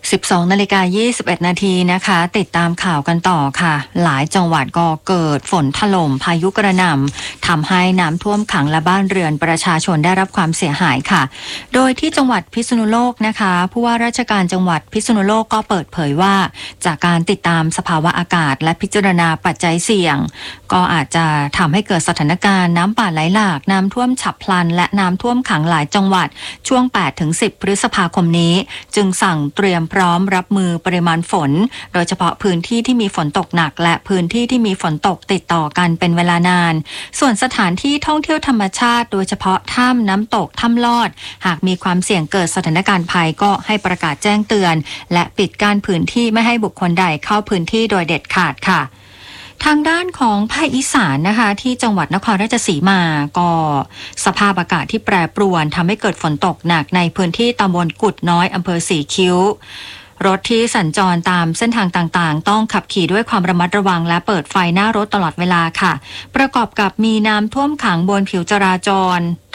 12:21 นาทีนะคะติดตามข่าวกันต่อค่ะหลายจังหวัดก็เกิดฝนถล่มพายุกระหน่ำทำให้น้ำท่วมขังและบ้านเรือนประชาชนได้รับความเสียหายค่ะโดยที่จังหวัดพิษณุโลกนะคะผู้ว่าราชการจังหวัดพิษณุโลกก็เปิดเผยว่าจากการติดตามสภาวะอากาศและพิจารณาปัจจัยเสี่ยงก็อาจจะทำให้เกิดสถานการณ์น้ำป่าไหลหลากน้ำท่วมฉับพลันและน้ำท่วมขังหลายจังหวัดช่วง 8-10 พฤษภาคมนี้จึงสั่งเตรียมพร้อมรับมือปริมาณฝนโดยเฉพาะพื้นที่ที่มีฝนตกหนักและพื้นที่ที่มีฝนตกติดต่อกันเป็นเวลานานส่วนสถานที่ท่องเที่ยวธรรมชาติโดยเฉพาะถ้ำน้ำตกถ้ำลอดหากมีความเสี่ยงเกิดสถานการณ์ภัยก็ให้ประกาศแจ้งเตือนและปิดกั้นพื้นที่ไม่ให้บุคคลใดเข้าพื้นที่โดยเด็ดขาดค่ะทางด้านของภาคอีสานนะคะที่จังหวัดนครราชสีมาก็สภาพอากาศที่แปรปรวนทำให้เกิดฝนตกหนักในพื้นที่ตำบลกุดน้อยอำเภอสีคิ้วรถที่สัญจรตามเส้นทางต่างๆต้องขับขี่ด้วยความระมัดระวังและเปิดไฟหน้ารถตลอดเวลาค่ะประกอบกับมีน้ำท่วมขังบนผิวจราจร